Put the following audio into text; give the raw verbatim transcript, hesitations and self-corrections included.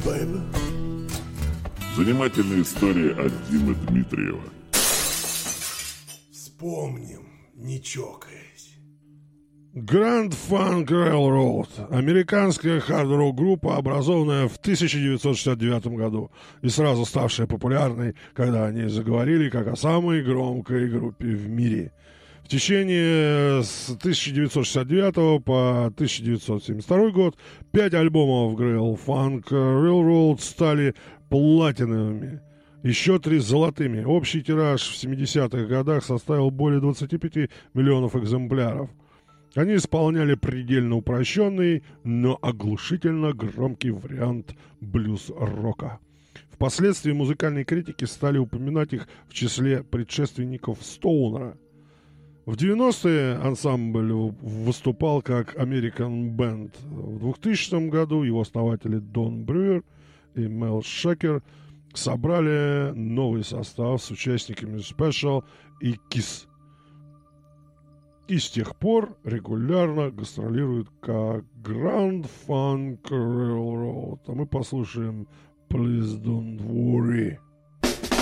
baby. Занимательные истории от Димы Дмитриева. Вспомним, не чокаясь. Grand Funk Railroad – американская хард-рок группа, образованная в тысяча девятьсот шестьдесят девятом году и сразу ставшая популярной, когда они заговорили как о самой громкой группе в мире. В течение с тысяча девятьсот шестьдесят девятого по тысяча девятьсот семьдесят второй год пять альбомов Grand Funk Railroad стали платиновыми, еще три золотыми. Общий тираж в семидесятых годах составил более двадцати пяти миллионов экземпляров. Они исполняли предельно упрощенный, но оглушительно громкий вариант блюз-рока. Впоследствии музыкальные критики стали упоминать их в числе предшественников Стоунера. В девяностые ансамбль выступал как American Band. В двухтысячном году его основатели Дон Брюер и Мел Шекер собрали новый состав с участниками Special и Kiss. И с тех пор регулярно гастролируют как Grand Funk Railroad. А мы послушаем Please Don't Worry.